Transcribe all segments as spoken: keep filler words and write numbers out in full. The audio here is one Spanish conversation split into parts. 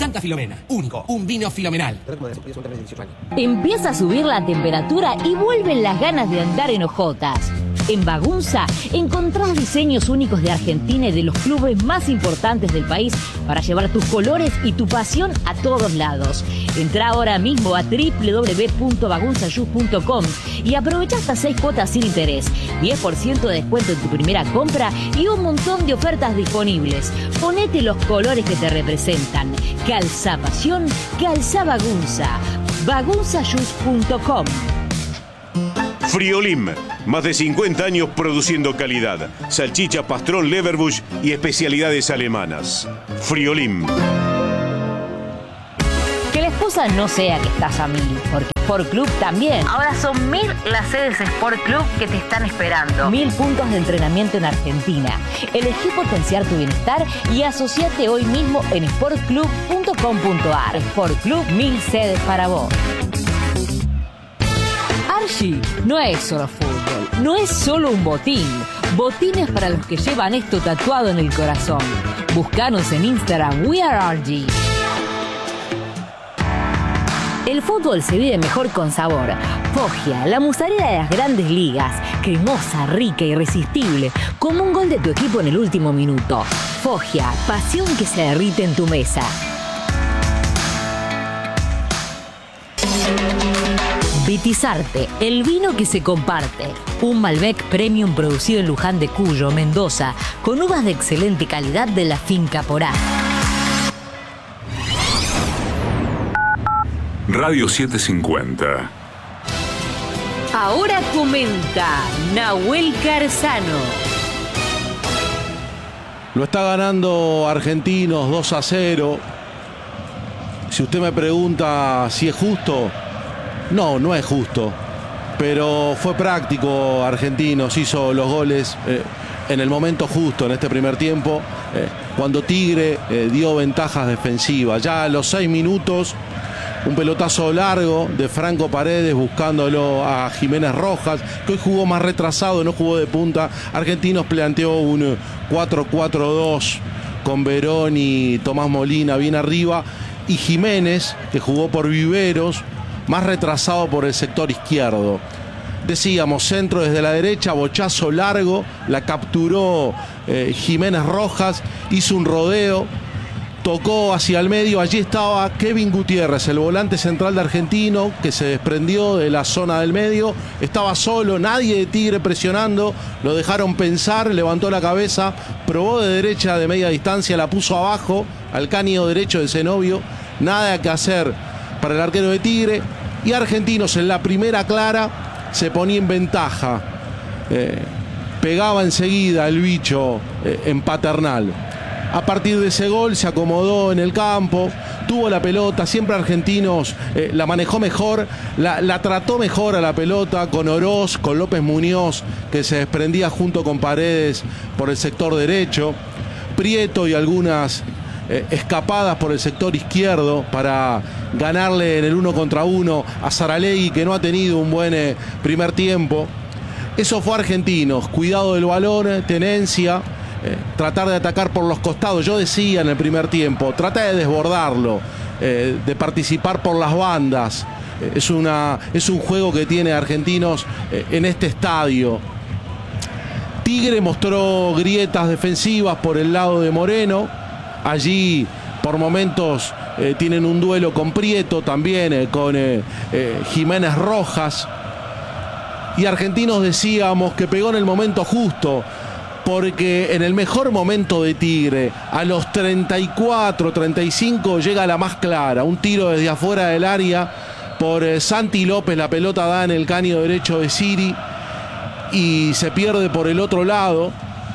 Santa Filomena, único, un vino filomenal. Empieza a subir la temperatura y vuelven las ganas de andar en hojotas. En Bagunza encontrás diseños únicos de Argentina y de los clubes más importantes del país para llevar tus colores y tu pasión a todos lados. Entrá ahora mismo a doble u doble u doble u punto bagunza shoes punto com y aprovecha hasta seis cuotas sin interés, diez por ciento de descuento en tu primera compra y un montón de ofertas disponibles. Ponete los colores que te representan. Calza pasión, calza Bagunza. bagunza shoes punto com. Friolim, más de cincuenta años produciendo calidad, salchicha, pastrón, leverbush y especialidades alemanas. Friolim. Que la excusa no sea que estás a mil, porque Sport Club también. Ahora son mil las sedes Sport Club que te están esperando. Mil puntos de entrenamiento en Argentina. Elegí potenciar tu bienestar y asociate hoy mismo en sport club punto com punto ar. Sport Club, mil sedes para vos. Archie no es solo fútbol, no es solo un botín. Botines para los que llevan esto tatuado en el corazón. Búscanos en Instagram, We Are Archie. El fútbol se vive mejor con sabor. Foggia, la mozzarella de las grandes ligas. Cremosa, rica, irresistible. Como un gol de tu equipo en el último minuto. Foggia, pasión que se derrite en tu mesa. Vitizarte, el vino que se comparte. Un Malbec Premium producido en Luján de Cuyo, Mendoza, con uvas de excelente calidad de la finca Porá. Radio setecientos cincuenta. Ahora comenta Nahuel Carzano. Lo está ganando Argentinos dos a cero. Si usted me pregunta si es justo, no, no es justo. Pero fue práctico Argentinos, hizo los goles eh, en el momento justo en este primer tiempo, eh, cuando Tigre eh, dio ventajas defensivas. Ya a los seis minutos, un pelotazo largo de Franco Paredes buscándolo a Jiménez Rojas, que hoy jugó más retrasado, no jugó de punta. Argentinos planteó un cuatro cuatro dos con Verón y Tomás Molina bien arriba, y Jiménez, que jugó por Viveros, más retrasado por el sector izquierdo. Decíamos, centro desde la derecha, bochazo largo, la capturó eh, Jiménez Rojas, hizo un rodeo, tocó hacia el medio, allí estaba Kevin Gutiérrez, el volante central de Argentino, que se desprendió de la zona del medio, estaba solo, nadie de Tigre presionando, lo dejaron pensar, levantó la cabeza, probó de derecha de media distancia, la puso abajo, al caño derecho de Zenobio, nada que hacer para el arquero de Tigre, y Argentinos en la primera clara se ponía en ventaja, eh, pegaba enseguida el bicho eh, en Paternal. A partir de ese gol se acomodó en el campo, tuvo la pelota, siempre Argentinos eh, la manejó mejor, la, la trató mejor a la pelota con Oroz, con López Muñoz, que se desprendía junto con Paredes por el sector derecho, Prieto y algunas eh, escapadas por el sector izquierdo para ganarle en el uno contra uno a Saralegui, que no ha tenido un buen eh, primer tiempo. Eso fue Argentinos, cuidado del balón, tenencia. Eh, tratar de atacar por los costados. Yo decía en el primer tiempo, trata de desbordarlo, eh, de participar por las bandas. Eh, es, una, es un juego que tiene Argentinos eh, en este estadio. Tigre mostró grietas defensivas por el lado de Moreno. Allí por momentos eh, tienen un duelo con Prieto, también eh, con eh, eh, Jiménez Rojas. Y Argentinos decíamos que pegó en el momento justo, porque en el mejor momento de Tigre, a los treinta y cuatro, treinta y cinco, llega la más clara. Un tiro desde afuera del área por eh, Santi López, la pelota da en el caño derecho de Siri y se pierde por el otro lado.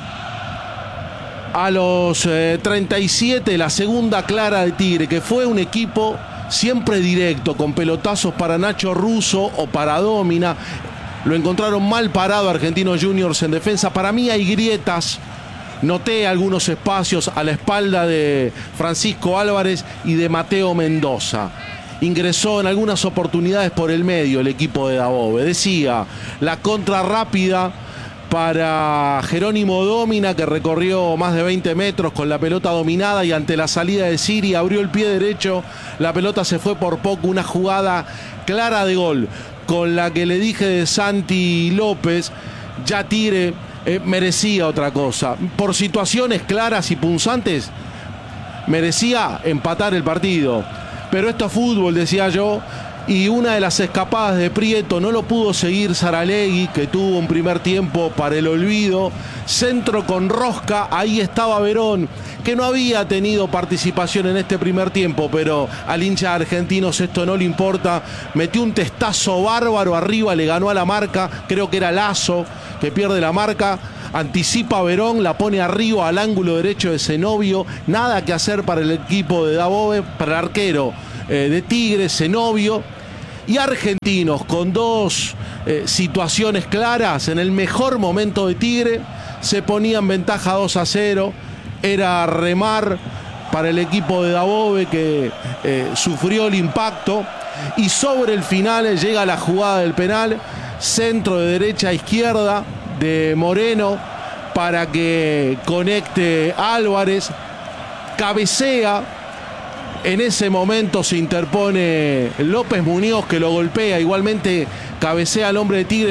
A los eh, treinta y siete, la segunda clara de Tigre, que fue un equipo siempre directo, con pelotazos para Nacho Russo o para Dómina. Lo encontraron mal parado Argentinos Juniors en defensa. Para mí hay grietas. Noté algunos espacios a la espalda de Francisco Álvarez y de Mateo Mendoza. Ingresó en algunas oportunidades por el medio el equipo de Dabove. Decía, la contra rápida para Jerónimo Dómina, que recorrió más de veinte metros con la pelota dominada y ante la salida de Siri abrió el pie derecho, la pelota se fue por poco, una jugada clara de gol, con la que le dije de Santi López, ya Tigre eh, merecía otra cosa. Por situaciones claras y punzantes, merecía empatar el partido. Pero esto es fútbol, decía yo, y una de las escapadas de Prieto no lo pudo seguir Saralegui, que tuvo un primer tiempo para el olvido. Centro con rosca, ahí estaba Verón, que no había tenido participación en este primer tiempo, pero al hincha de Argentinos esto no le importa. Metió un testazo bárbaro arriba, le ganó a la marca, creo que era Lazo, que pierde la marca. Anticipa a Verón, la pone arriba al ángulo derecho de Zenobio. Nada que hacer para el equipo de Dabove, para el arquero eh, de Tigre, Zenobio. Y Argentinos con dos eh, situaciones claras en el mejor momento de Tigre, se ponía en ventaja dos a cero. Era remar para el equipo de Dabove, que eh, sufrió el impacto. Y sobre el final llega la jugada del penal, centro de derecha a izquierda de Moreno para que conecte Álvarez, cabecea. En ese momento se interpone López Muñoz, que lo golpea, igualmente cabecea al hombre de Tigre.